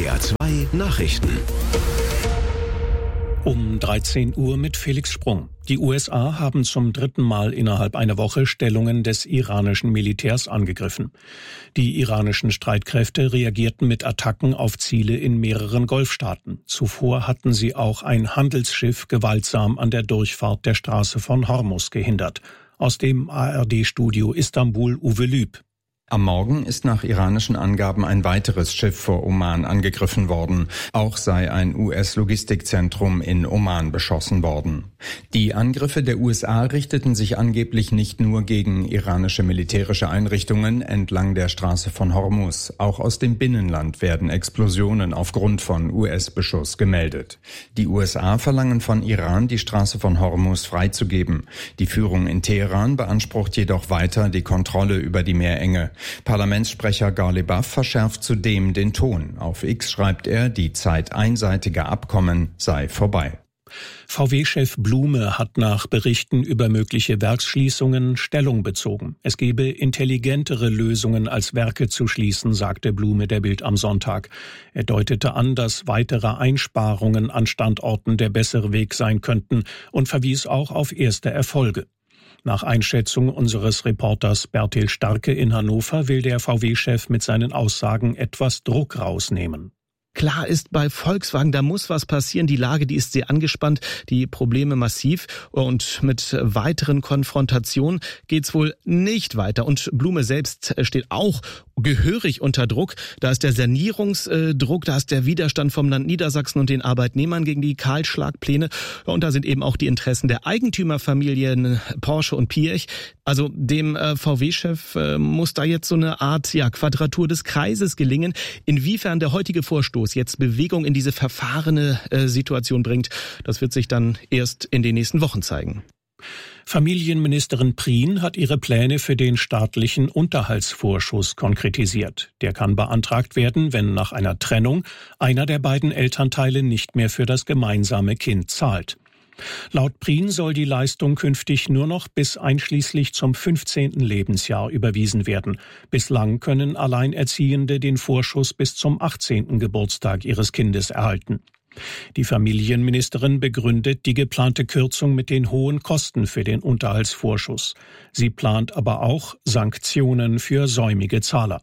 NDR 2 Nachrichten. Um 13 Uhr mit Felix Sprung. Die USA haben zum dritten Mal innerhalb einer Woche Stellungen des iranischen Militärs angegriffen. Die iranischen Streitkräfte reagierten mit Attacken auf Ziele in mehreren Golfstaaten. Zuvor hatten sie auch ein Handelsschiff gewaltsam an der Durchfahrt der Straße von Hormuz gehindert. Aus dem ARD-Studio Istanbul Uwe Lüb. Am Morgen ist nach iranischen Angaben ein weiteres Schiff vor Oman angegriffen worden. Auch sei ein US-Logistikzentrum in Oman beschossen worden. Die Angriffe der USA richteten sich angeblich nicht nur gegen iranische militärische Einrichtungen entlang der Straße von Hormuz. Auch aus dem Binnenland werden Explosionen aufgrund von US-Beschuss gemeldet. Die USA verlangen von Iran, die Straße von Hormuz freizugeben. Die Führung in Teheran beansprucht jedoch weiter die Kontrolle über die Meerenge. Parlamentssprecher Ghalibaf verschärft zudem den Ton. Auf X schreibt er, die Zeit einseitiger Abkommen sei vorbei. VW-Chef Blume hat nach Berichten über mögliche Werksschließungen Stellung bezogen. Es gebe intelligentere Lösungen als Werke zu schließen, sagte Blume der Bild am Sonntag. Er deutete an, dass weitere Einsparungen an Standorten der bessere Weg sein könnten und verwies auch auf erste Erfolge. Nach Einschätzung unseres Reporters Bertil Starke in Hannover will der VW-Chef mit seinen Aussagen etwas Druck rausnehmen. Klar ist bei Volkswagen, da muss was passieren. Die Lage, die ist sehr angespannt, die Probleme massiv. Und mit weiteren Konfrontationen geht's wohl nicht weiter. Und Blume selbst steht auch gehörig unter Druck. Da ist der Sanierungsdruck, da ist der Widerstand vom Land Niedersachsen und den Arbeitnehmern gegen die Kahlschlagpläne. Und da sind eben auch die Interessen der Eigentümerfamilien Porsche und Piech. Also dem VW-Chef muss da jetzt so eine Art Quadratur des Kreises gelingen. Inwiefern der heutige Vorstoß jetzt Bewegung in diese verfahrene Situation bringt, das wird sich dann erst in den nächsten Wochen zeigen. Familienministerin Prien hat ihre Pläne für den staatlichen Unterhaltsvorschuss konkretisiert. Der kann beantragt werden, wenn nach einer Trennung einer der beiden Elternteile nicht mehr für das gemeinsame Kind zahlt. Laut Prien soll die Leistung künftig nur noch bis einschließlich zum 15. Lebensjahr überwiesen werden. Bislang können Alleinerziehende den Vorschuss bis zum 18. Geburtstag ihres Kindes erhalten. Die Familienministerin begründet die geplante Kürzung mit den hohen Kosten für den Unterhaltsvorschuss. Sie plant aber auch Sanktionen für säumige Zahler.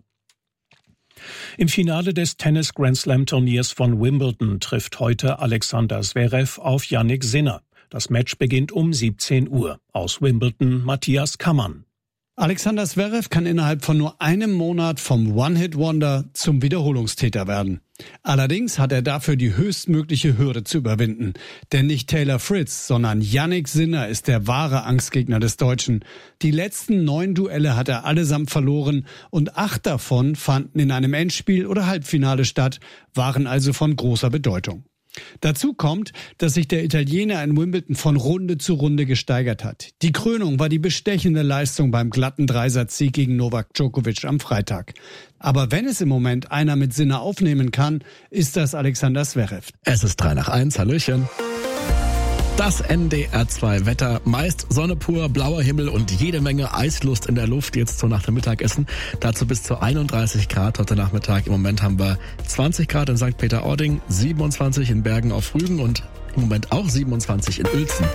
Im Finale des Tennis-Grand-Slam-Turniers von Wimbledon trifft heute Alexander Zverev auf Jannik Sinner. Das Match beginnt um 17 Uhr. Aus Wimbledon Matthias Kammann. Alexander Zverev kann innerhalb von nur einem Monat vom One-Hit-Wonder zum Wiederholungstäter werden. Allerdings hat er dafür die höchstmögliche Hürde zu überwinden. Denn nicht Taylor Fritz, sondern Jannik Sinner ist der wahre Angstgegner des Deutschen. Die letzten 9 Duelle hat er allesamt verloren und 8 davon fanden in einem Endspiel oder Halbfinale statt, waren also von großer Bedeutung. Dazu kommt, dass sich der Italiener in Wimbledon von Runde zu Runde gesteigert hat. Die Krönung war die bestechende Leistung beim glatten Dreisatzsieg gegen Novak Djokovic am Freitag. Aber wenn es im Moment einer mit Sinner aufnehmen kann, ist das Alexander Zverev. Es ist 3:03, Hallöchen. Das NDR 2 Wetter, meist Sonne pur, blauer Himmel und jede Menge Eislust in der Luft, jetzt so nach dem Mittagessen. Dazu bis zu 31 Grad heute Nachmittag. Im Moment haben wir 20 Grad in St. Peter-Ording, 27 in Bergen auf Rügen und im Moment auch 27 in Uelzen.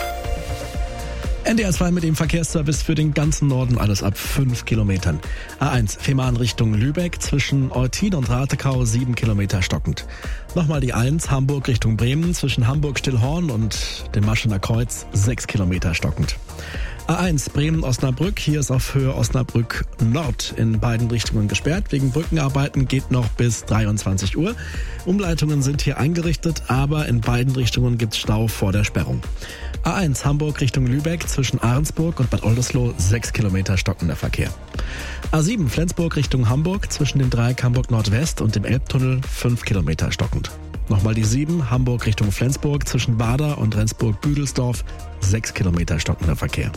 NDR 2 mit dem Verkehrsservice für den ganzen Norden, alles ab 5 Kilometern. A1 Fehmarn Richtung Lübeck, zwischen Eutin und Ratekau 7 Kilometer stockend. Nochmal die 1 Hamburg Richtung Bremen, zwischen Hamburg-Stillhorn und dem Maschener Kreuz 6 Kilometer stockend. A1 Bremen-Osnabrück, hier ist auf Höhe Osnabrück Nord in beiden Richtungen gesperrt. Wegen Brückenarbeiten geht noch bis 23 Uhr. Umleitungen sind hier eingerichtet, aber in beiden Richtungen gibt es Stau vor der Sperrung. A1 Hamburg Richtung Lübeck, zwischen Ahrensburg und Bad Oldesloe 6 Kilometer stockender Verkehr. A7 Flensburg Richtung Hamburg, zwischen dem Dreieck Hamburg Nordwest und dem Elbtunnel 5 Kilometer stockend. Nochmal die 7 Hamburg Richtung Flensburg, zwischen Bader und Rendsburg-Büdelsdorf 6 Kilometer stockender Verkehr.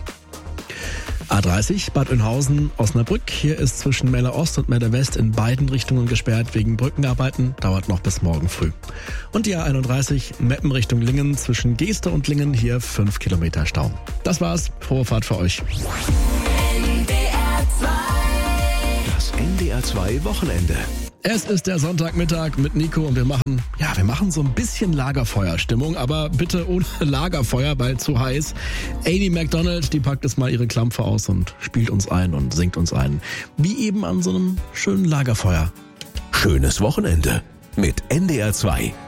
A30 Bad Oeynhausen Osnabrück, hier ist zwischen Melle Ost und Melle West in beiden Richtungen gesperrt wegen Brückenarbeiten, dauert noch bis morgen früh. Und die A31 Meppen Richtung Lingen, zwischen Geeste und Lingen, hier 5 Kilometer Stau. Das war's, frohe Fahrt für euch. Das NDR 2 Wochenende. Es ist der Sonntagmittag mit Nico und wir machen so ein bisschen Lagerfeuerstimmung, aber bitte ohne Lagerfeuer, weil zu heiß. Amy Macdonald, die packt jetzt mal ihre Klampfe aus und spielt uns ein und singt uns ein. Wie eben an so einem schönen Lagerfeuer. Schönes Wochenende mit NDR 2.